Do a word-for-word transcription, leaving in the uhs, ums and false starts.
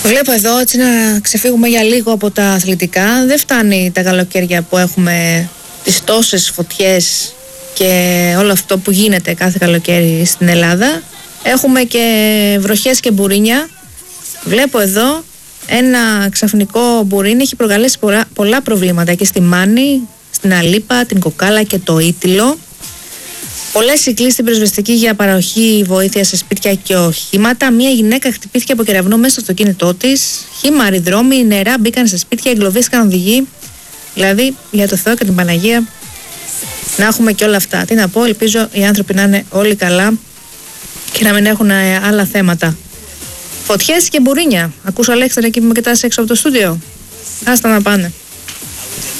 Βλέπω εδώ έτσι να ξεφύγουμε για λίγο από τα αθλητικά. Δεν φτάνει τα καλοκαίρια που έχουμε τις τόσες φωτιές και όλο αυτό που γίνεται κάθε καλοκαίρι στην Ελλάδα. Έχουμε και βροχές και μπουρίνια. Βλέπω εδώ ένα ξαφνικό μπουρίνι έχει προκαλέσει πολλά, πολλά προβλήματα και στη Μάνη, στην Αλίπα, την Κοκάλα και το Ήτυλο. Πολλές συγκλήσεις στην πυροσβεστική για παροχή βοήθεια σε σπίτια και οχήματα. Μία γυναίκα χτυπήθηκε από κεραυνό μέσα στο αυτοκίνητό της. Χύμα, αεροδρόμοι, νερά μπήκαν σε σπίτια, εγκλωβίστηκαν οδηγοί. Δηλαδή, για το Θεό και την Παναγία, να έχουμε και όλα αυτά. Τι να πω, ελπίζω οι άνθρωποι να είναι όλοι καλά και να μην έχουν άλλα θέματα. Φωτιές και μπουρίνια. Ακούς Αλέξανδρα εκεί που με κοιτάς έξω από το στούντιο. Άστα να πάνε.